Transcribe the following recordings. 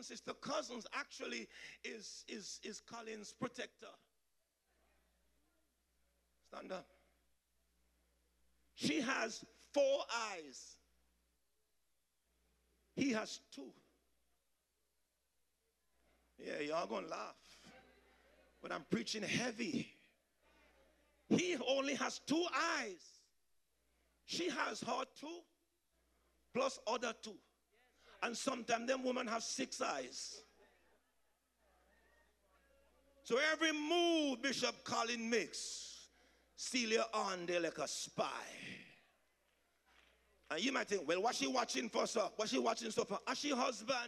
Sister Cousins actually is Colin's protector. Stand up. She has 4 eyes. He has 2. Yeah, y'all gonna laugh. But I'm preaching heavy. He only has 2 eyes. She has her 2 plus other 2. And sometimes them women have 6 eyes. So every move Bishop Colin makes, Celia on there like a spy. And you might think, well, what's she watching for, sir? What's she watching so for? Is she husband?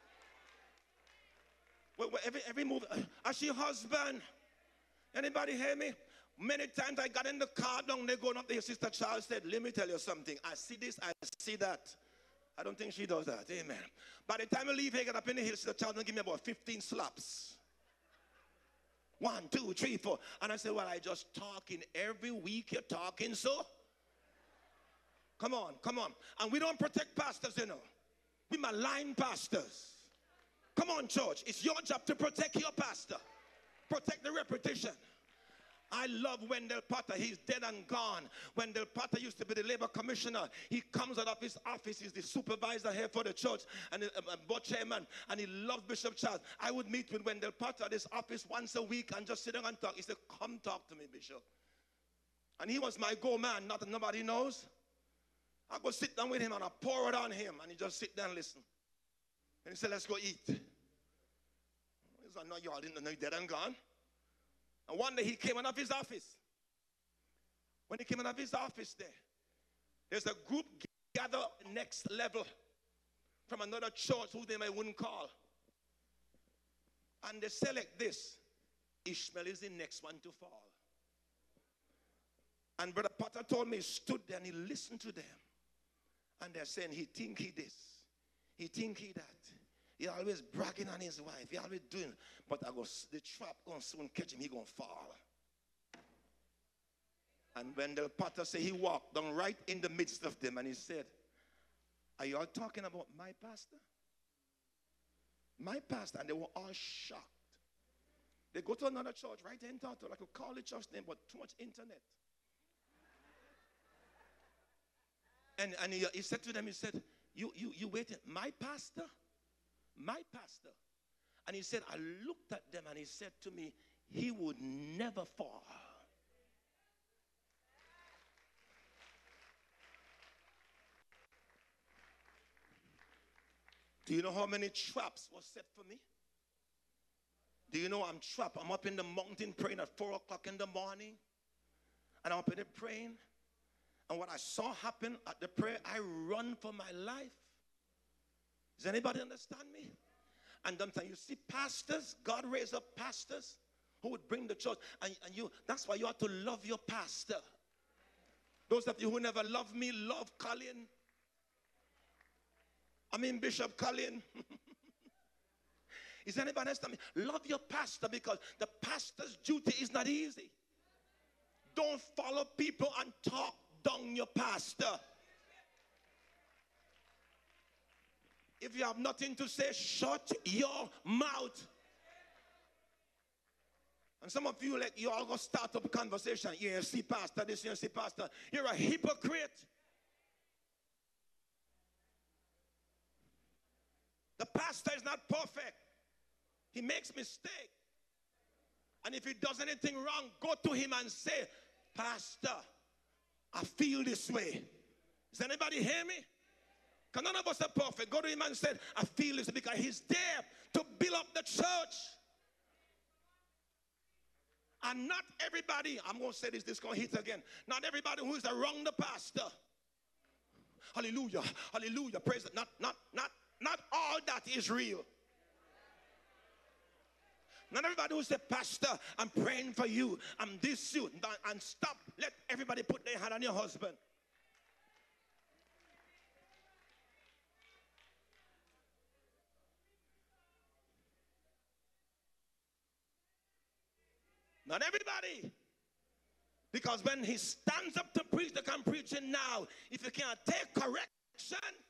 Well, every move, is she husband? Anybody hear me? Many times I got in the car down there going up there. Sister Charles said, let me tell you something. I see this, I see that. I don't think she does that. Amen. By the time I leave here, get up in the hill, Sister Charles will give me about 15 slaps. 1, 2, 3, 4. And I said, well, I just talking. Every week you're talking, so? Come on, come on. And we don't protect pastors, you know. We malign pastors. Come on, church. It's your job to protect your pastor. Protect the reputation. I love Wendell Potter. He's dead and gone. Wendell Potter used to be the labor commissioner. He comes out of his office. He's the supervisor here for the church and the board chairman. And he loves Bishop Charles. I would meet with Wendell Potter at his office once a week and just sit down and talk. He said, come talk to me, Bishop. And he was my go-man. Not that nobody knows. I go sit down with him and I pour it on him. And he just sit down and listen. And he said, let's go eat. He said, no, y'all didn't know you're dead and gone. And one day he came out of his office. When he came out of his office there's a group gathered next level from another church who they wouldn't call. And they select this. Ishmael is the next one to fall. And Brother Potter told me he stood there and he listened to them. And they're saying he think he this. He think he that. He always bragging on his wife. He always doing. But the trap going to soon catch him. He going to fall. And Wendell Potter said he walked down right in the midst of them. And he said, are you all talking about my pastor? My pastor. And they were all shocked. They go to another church right in Tato. I could call the church name, but too much internet. And he said to them, he said, you waiting, my pastor? My pastor. And he said, I looked at them and he said to me, he would never fall. Do you know how many traps were set for me? Do you know I'm trapped? I'm up in the mountain praying at 4 o'clock in the morning. And I'm up in there praying. And what I saw happen at the prayer, I run for my life. Does anybody understand me? And sometimes you see pastors, God raised up pastors who would bring the church. And that's why you have to love your pastor. Those of you who never love me, love Colin. I mean Bishop Colin. Is anybody understand me? Love your pastor, because the pastor's duty is not easy. Don't follow people and talk down your pastor. If you have nothing to say, shut your mouth. And some of you, like, you all go start up a conversation. You see pastor this, you see pastor. You're a hypocrite. The pastor is not perfect. He makes mistakes. And if he does anything wrong, go to him and say, Pastor, I feel this way. Does anybody hear me? Because none of us are perfect. Go to him and say, I feel this, because he's there to build up the church. And not everybody, I'm going to say this is going to hit again. Not everybody who is around the pastor. Hallelujah, hallelujah, praise it. Not all that is real. Not everybody who say, Pastor, I'm praying for you, I'm this you, and stop. Let everybody put their hand on your husband. Not everybody. Because when he stands up to preach, they can preach it now. If you can't take correction,